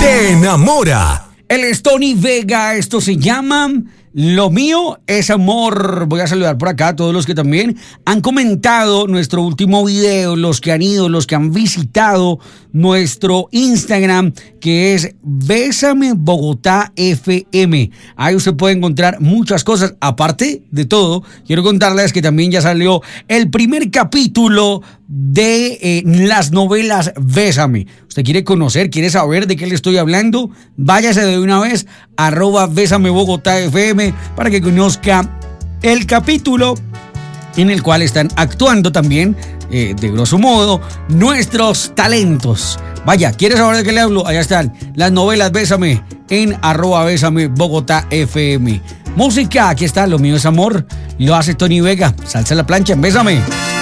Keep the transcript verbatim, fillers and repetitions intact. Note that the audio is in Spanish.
te enamora. Él es Tony Vega, esto se llama Lo Mío es Amor. Voy a saludar por acá a todos los que también han comentado nuestro último video, los que han ido, los que han visitado nuestro Instagram, que es Bésame Bogotá F M. Ahí usted puede encontrar muchas cosas. Aparte de todo, quiero contarles que también ya salió el primer capítulo de eh, las novelas Bésame. ¿Usted quiere conocer, quiere saber de qué le estoy hablando? Váyase de una vez, arroba Bésame Bogotá F M, para que conozca el capítulo en el cual están actuando también, eh, de grosso modo, nuestros talentos. Vaya, ¿quieres saber de qué le hablo? Allá están las novelas Bésame en arroba Bésame Bogotá F M. Música, aquí está, Lo Mío es Amor. Lo hace Tony Vega. Salsa a la plancha en Bésame.